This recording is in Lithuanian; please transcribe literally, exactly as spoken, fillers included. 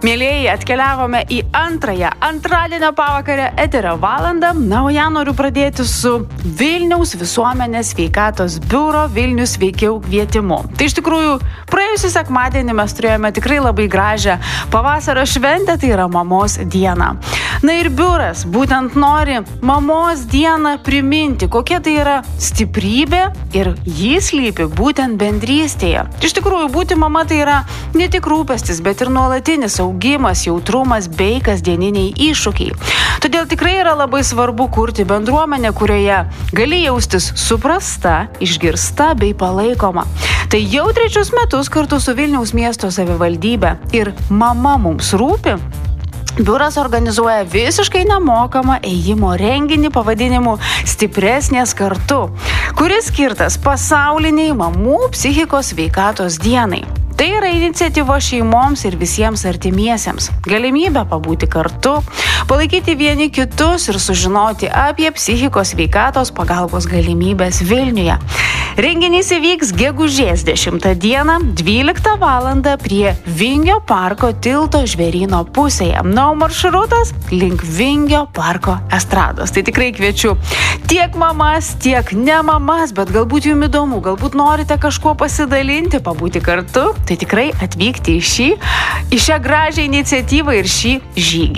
Mėlėjai, atkeliavome į antrąją antradienio pavakarę eterio valandą. Na, o ją noriu pradėti su Vilniaus visuomenės sveikatos biuro Vilnius sveikiau kvietimu. Tai iš tikrųjų, praėjusį sekmadienį mes turėjome tikrai labai gražią pavasario šventę, tai yra mamos diena. Na ir biuras būtent nori mamos dieną priminti, kokia tai yra stiprybė ir jį slypi būtent bendrystėje. Iš tikrųjų, būti mama tai yra ne tik rūpestis, bet ir nuolatinis augimas, jautrumas bei kasdieniniai iššūkiai. Todėl tikrai yra labai svarbu kurti bendruomenę, kurioje gali jaustis suprasta, išgirsta bei palaikoma. Tai jau trečius metus kartu su Vilniaus miesto savivaldybe ir Mama mums rūpi biuras organizuoja visiškai nemokamą ėjimo renginį pavadinimu Stipresnės kartu, kuris skirtas pasauliniai mamų psichikos sveikatos dienai. Tai yra iniciatyva šeimoms ir visiems artimiesiems. Galimybė pabūti kartu, palaikyti vieni kitus ir sužinoti apie psichikos sveikatos pagalbos galimybės Vilniuje. Renginys įvyks gegužės dešimtą dieną, dvyliktą valandą prie Vingio parko tilto žvėryno pusėje. Na, o maršrutas link Vingio parko estrados. Tai tikrai kviečiu tiek mamas, tiek ne mamas, bet galbūt jums įdomu, galbūt norite kažkuo pasidalinti, pabūti kartu, tai tikrai atvykti į šį, į šią gražią iniciatyvą ir šį žygį.